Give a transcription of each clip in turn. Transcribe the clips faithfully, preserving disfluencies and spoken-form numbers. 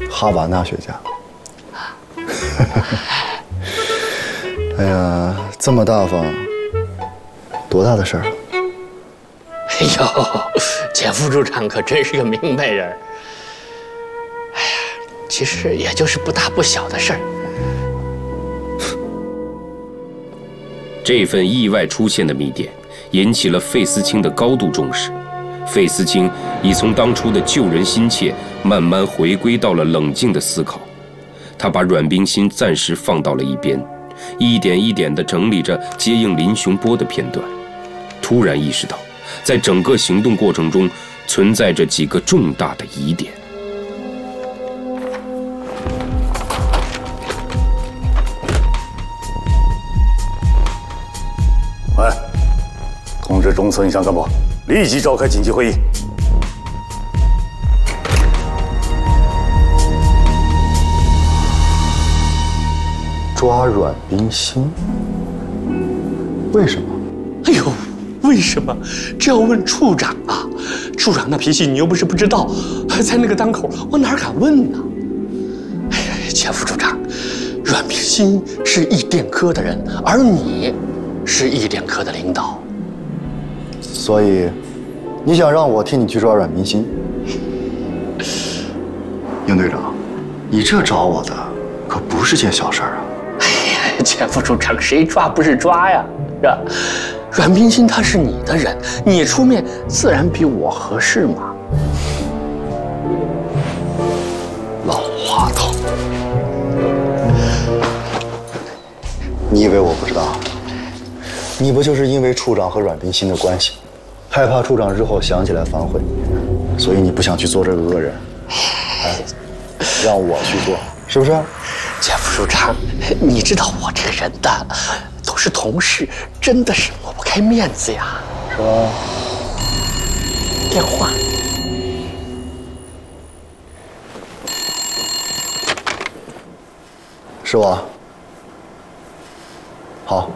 哈瓦那雪茄。哎呀，这么大方，多大的事儿啊？ 哎呦，钱副处长可真是个明白人。哎呀，其实也就是不大不小的事儿。 这份意外出现的密电，引起了费思清的高度重视。费思清已从当初的救人心切，慢慢回归到了冷静的思考。他把阮冰心暂时放到了一边，一点一点地整理着接应林雄波的片段。突然意识到，在整个行动过程中存在着几个重大的疑点。 喂，通知中层影像干部，立即召开紧急会议。 抓阮冰心？为什么？ 哎呦，为什么？这要问处长啊！处长那脾气你又不是不知道，在那个当口，我哪敢问呢？哎呀，钱副处长，阮冰心是易电科的人，而你是易电科的领导， 所以你想让我替你去抓阮冰心？应队长，你这找我的可不是件小事儿啊！ 哎呀，钱副处长，谁抓不是抓呀？是吧？阮冰心他是你的人，你出面自然比我合适嘛。 老滑头，你以为我不知道？你不就是因为处长和阮冰心的关系，害怕处长日后想起来反悔，所以你不想去做这个恶人？哎，让我去做，是不是？ 钱副处长，你知道我这个人的，都是同事，真的是抹不开面子呀。 是吧？ 电话。 是我。好。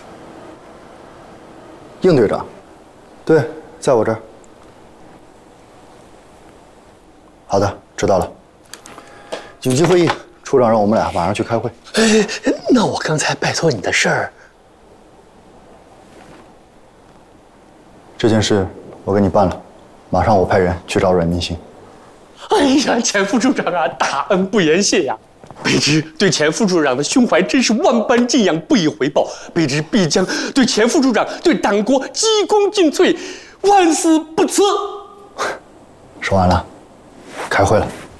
应队长，对，在我这儿。好的，知道了。紧急会议，处长让我们俩晚上去开会。 哎，那我刚才拜托你的事儿， 这件事我给你办了，马上我派人去找阮冰心。 哎呀，钱副处长啊，大恩不言谢呀！卑职对钱副处长的胸怀真是万般敬仰，不以回报。卑职必将对钱副处长、对党国鞠躬尽瘁，万死不辞。 说完了，开会了。